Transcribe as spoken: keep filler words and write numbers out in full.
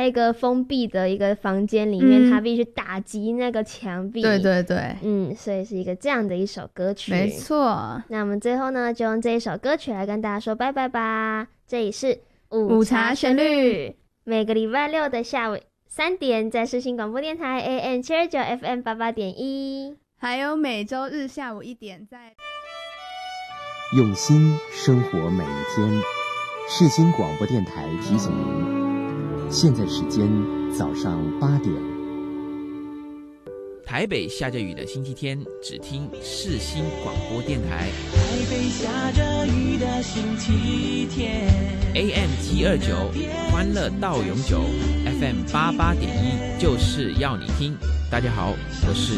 一个封闭的一个房间里面， 嗯他必须打击那个墙壁。 对对对， 嗯，所以是一个这样的一首歌曲。 没错。 那我们最后呢，就用这一首歌曲来跟大家说拜拜吧。这里是午茶旋律， 每个礼拜六的下午三点，在世新广播电台 A M 七二九 F M 八八点一， 还有每周日下午一点在用心生活每一天。世新广播电台提醒您，现在时间早上八点。 台北下着雨的星期天，只听世新广播电台。 台北下着雨的星期天 A M 七二九，欢乐到永久 ，F M 八八点一，就是要你听。大家好，我是